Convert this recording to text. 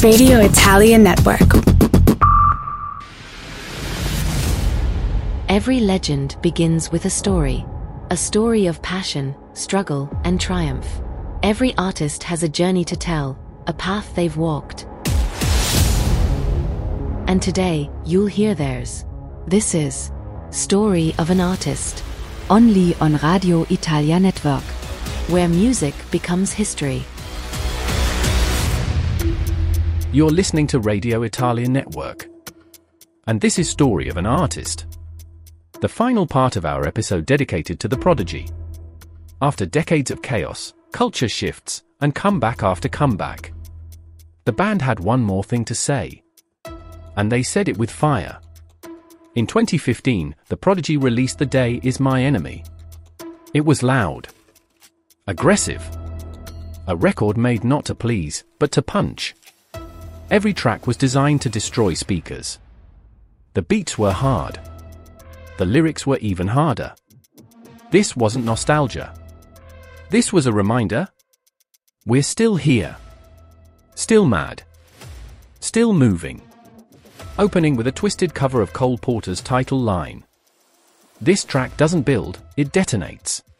Radio Italia Network. Every legend begins with a story of passion, struggle, and triumph. Every artist has a journey to tell, a path they've walked. And today, you'll hear theirs. This is Story of an Artist, only on Radio Italia Network, where music becomes history. You're listening to Radio Italia Network. And this is Story of an Artist, the final part of our episode dedicated to The Prodigy. After decades of chaos, culture shifts, and comeback after comeback, the band had one more thing to say. And they said it with fire. In 2015, The Prodigy released The Day Is My Enemy. It was loud, aggressive, a record made not to please, but to punch. Every track was designed to destroy speakers. The beats were hard. The lyrics were even harder. This wasn't nostalgia. This was a reminder. We're still here. Still mad. Still moving. Opening with a twisted cover of Cole Porter's title line. This track doesn't build, it detonates.